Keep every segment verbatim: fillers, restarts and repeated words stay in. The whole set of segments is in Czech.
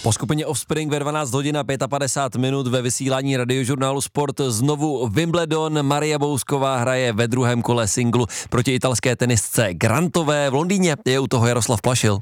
Po skupině Offspring ve dvanáct hodin a padesát pět minut ve vysílání Radiožurnálu Sport znovu Wimbledon. Marie Bousková hraje ve druhém kole singlu proti italské tenistce Grantové v Londýně. Je u toho Jaroslav Plašil.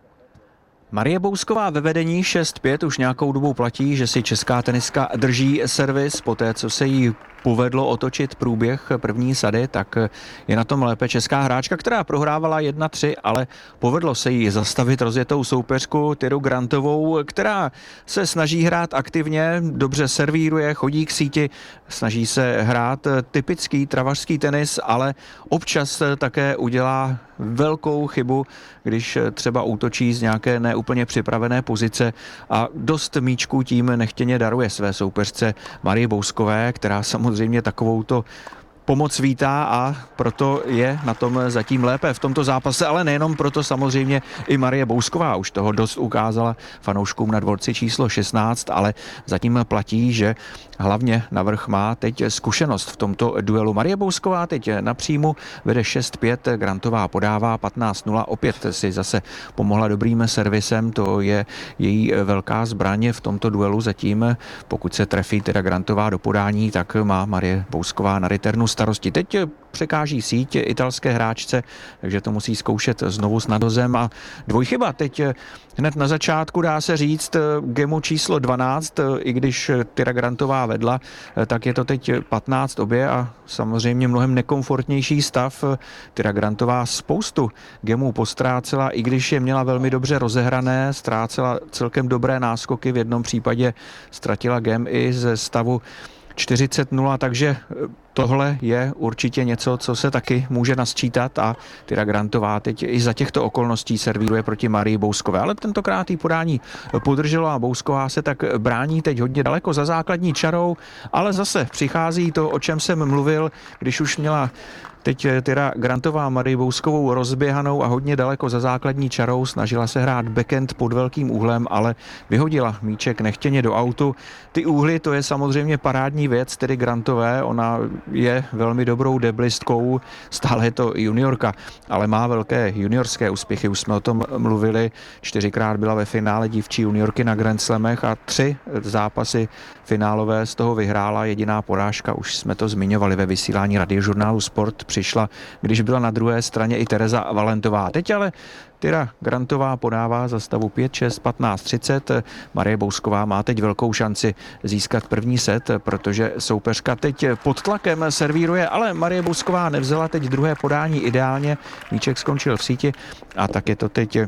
Marie Bousková ve vedení šest pět už nějakou dobu platí, že si česká tenistka drží servis. Poté, co se jí povedlo otočit průběh první sady, tak je na tom lépe česká hráčka, která prohrávala jedna tři, ale povedlo se jí zastavit rozjetou soupeřku Tyru Grantovou, která se snaží hrát aktivně, dobře servíruje, chodí k síti, snaží se hrát typický travařský tenis, ale občas také udělá velkou chybu, když třeba útočí z nějaké neúplně připravené pozice a dost míčků tím nechtěně daruje své soupeřce Marii Bouskové, která samozřejmě takovouto pomoc vítá a proto je na tom zatím lépe v tomto zápase, ale nejenom proto, samozřejmě i Marie Bousková už toho dost ukázala fanouškům na dvorci číslo šestnáct, ale zatím platí, že hlavně navrch má teď zkušenost v tomto duelu. Marie Bousková teď na příjmu vede šest pět, Grantová podává patnáct nula, opět si zase pomohla dobrým servisem, to je její velká zbraň v tomto duelu zatím. Pokud se trefí teda Grantová do podání, tak má Marie Bousková na returnu starosti. Teď překáží síť italské hráčce, takže to musí zkoušet znovu s nadozem a dvojchyba teď hned na začátku, dá se říct, gemu číslo dvanáct, i když Tyra Grantová vedla, tak je to teď patnáct obě a samozřejmě mnohem nekomfortnější stav. Tyra Grantová spoustu gemů postrácela, i když je měla velmi dobře rozehrané, ztrácela celkem dobré náskoky, v jednom případě ztratila gem i ze stavu čtyřicet nula, takže tohle je určitě něco, co se taky může nasčítat a Tyra Grantová teď i za těchto okolností servíruje proti Marii Bouskové, ale tentokrát jí podání podrželo a Bousková se tak brání teď hodně daleko za základní čarou, ale zase přichází to, o čem jsem mluvil, když už měla teď Tyra Grantová Marii Bouskovou rozběhanou a hodně daleko za základní čarou, snažila se hrát backhand pod velkým úhlem, ale vyhodila míček nechtěně do autu. Ty úhly, to je samozřejmě parádní věc, tedy Grantové, ona je velmi dobrou deblistkou, stále je to juniorka, ale má velké juniorské úspěchy, už jsme o tom mluvili, čtyřikrát byla ve finále dívčí juniorky na Grand Slamech a tři zápasy finálové z toho vyhrála, jediná porážka, už jsme to zmiňovali ve vysílání Radiožurnálu Sport, přišla, když byla na druhé straně i Tereza Valentová. Teď ale Tyra Grantová podává za stavu pět šest, patnáct třicet. Marie Bousková má teď velkou šanci získat první set, protože soupeřka teď pod tlakem servíruje, ale Marie Bousková nevzala teď druhé podání ideálně. Míček skončil v síti a tak je to teď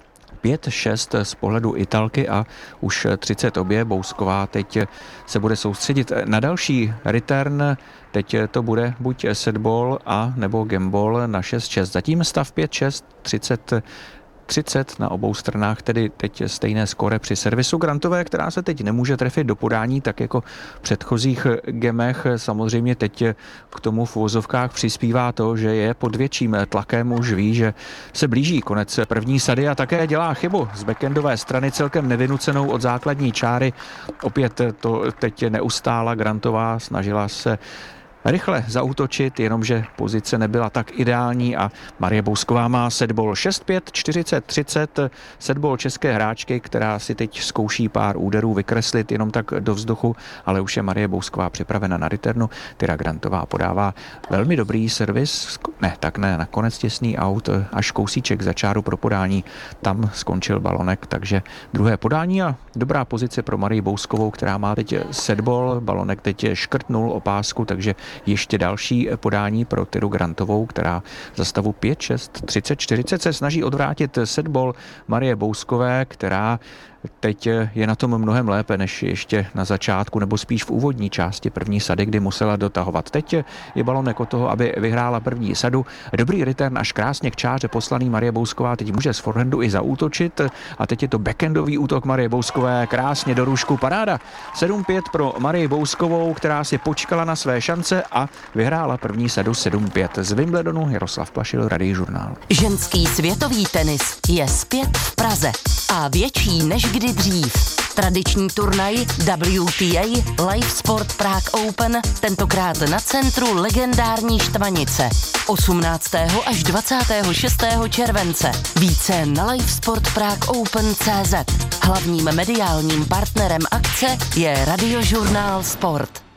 pět šest z pohledu Italky a už třicet obě. Bousková teď se bude soustředit na další return. Teď to bude buď setball a nebo gameball na šest šest. Zatím stav pět šest, třicet třicet na obou stranách, tedy teď stejné skóre při servisu Grantové, která se teď nemůže trefit do podání, tak jako v předchozích gemech. Samozřejmě teď k tomu v uvozovkách přispívá to, že je pod větším tlakem, už ví, že se blíží konec první sady a také dělá chybu z backendové strany, celkem nevynucenou od základní čáry. Opět to teď neustála Grantová, snažila se rychle zaútočit, jenomže pozice nebyla tak ideální a Marie Bousková má setball šest pět, čtyřicet třicet, setball české hráčky, která si teď zkouší pár úderů vykreslit jenom tak do vzduchu, ale už je Marie Bousková připravena na returnu. Tyra Grantová podává velmi dobrý servis, ne, tak ne, nakonec těsný aut, až kousíček za čáru pro podání, tam skončil balonek, takže druhé podání a dobrá pozice pro Marii Bouskovou, která má teď setball, balonek teď škrtnul opásku, takže ještě další podání pro Tyru Grantovou, která za stavu pět šest, třicet čtyřicet se snaží odvrátit setball Marie Bouskové, která teď je na tom mnohem lépe než ještě na začátku, nebo spíš v úvodní části první sady, kdy musela dotahovat. Teď je balonek o toho, aby vyhrála první sadu. Dobrý return až krásně k čáře poslaný Marie Bousková teď může z forehandu i zaútočit a teď je to backendový útok Marie Bouskové, krásně do růžku, paráda. sedm pět pro Marii Bouskovou, která si počkala na své šance a vyhrála první sadu sedm pět. Z Wimbledonu Jaroslav Plašil, Radiožurnál. Ženský světový tenis je zpět v Praze a větší než kdy dřív. Tradiční turnaj W T A Live Sport Prague Open, tentokrát na centru legendární Štvanice. osmnáctého až dvacátého šestého července. Více na livesport prague open tečka cé zet. Hlavním mediálním partnerem akce je Radiožurnál Sport.